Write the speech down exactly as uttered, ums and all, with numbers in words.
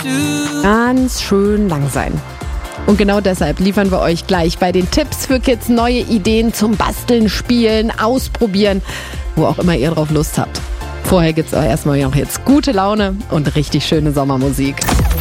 ganz schön lang sein. Und genau deshalb liefern wir euch gleich bei den Tipps für Kids neue Ideen zum Basteln, Spielen, Ausprobieren, wo auch immer ihr drauf Lust habt. Vorher gibt's aber erstmal noch jetzt gute Laune und richtig schöne Sommermusik.